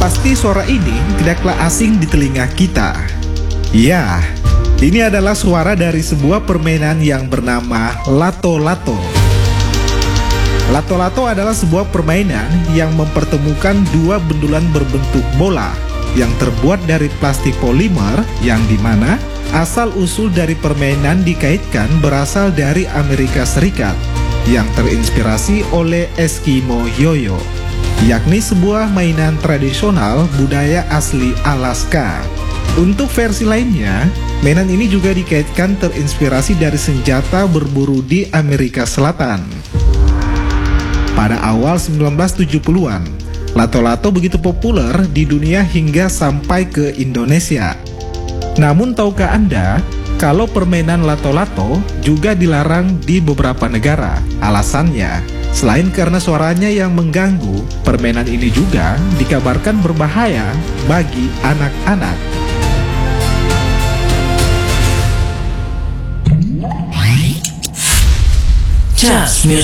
Pasti suara ini tidaklah asing di telinga kita. Ya, ini adalah suara dari sebuah permainan yang bernama Lato-Lato. Lato-Lato adalah sebuah permainan yang mempertemukan dua bendulan berbentuk bola yang terbuat dari plastik polimer, yang dimana asal-usul dari permainan dikaitkan berasal dari Amerika Serikat yang terinspirasi oleh Eskimo Yoyo, yakni sebuah mainan tradisional budaya asli Alaska. Untuk versi lainnya, mainan ini juga dikaitkan terinspirasi dari senjata berburu di Amerika Selatan. Pada awal 1970-an, Lato-Lato begitu populer di dunia hingga sampai ke Indonesia. Namun tahukah Anda kalau permainan Lato-Lato juga dilarang di beberapa negara? Alasannya, selain karena suaranya yang mengganggu, permainan ini juga dikabarkan berbahaya bagi anak-anak. Just Music.